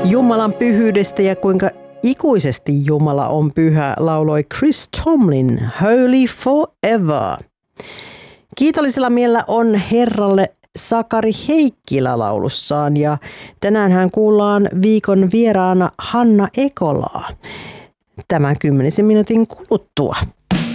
Jumalan pyhyydestä ja kuinka ikuisesti Jumala on pyhä, lauloi Chris Tomlin Holy Forever. Kiitollisella mielellä on Herralle Sakari Heikkilä laulussaan ja tänään hän kuullaan viikon vieraana Hanna Ekolaa. Tämän 10 minuutin kuluttua.